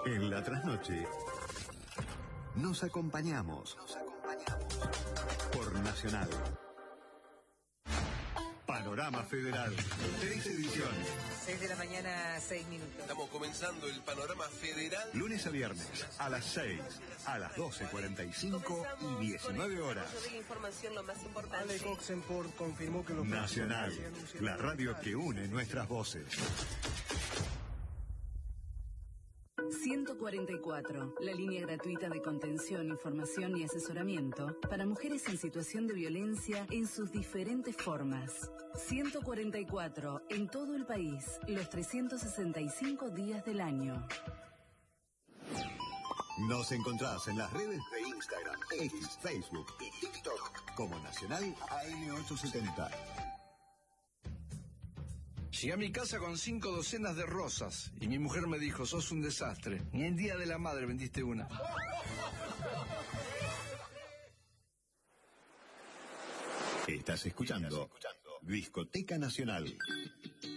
En la trasnoche nos acompañamos por Nacional. Panorama Federal, 3 ediciones. 6 de la mañana, 6 minutos. Estamos comenzando el Panorama Federal. Lunes a viernes, a las 6, a las 12:45 y 19 horas. La información, lo más importante. Alex Oxenport confirmó que Nacional, la radio que une nuestras voces. 144, la línea gratuita de contención, información y asesoramiento para mujeres en situación de violencia en sus diferentes formas. 144, en todo el país, los 365 días del año. Nos encontrás en las redes de Instagram, X, Facebook y TikTok como Nacional AM870. Llegué a mi casa con 5 docenas de rosas y mi mujer me dijo, sos un desastre, ni en Día de la Madre vendiste una. Estás escuchando Discoteca Nacional.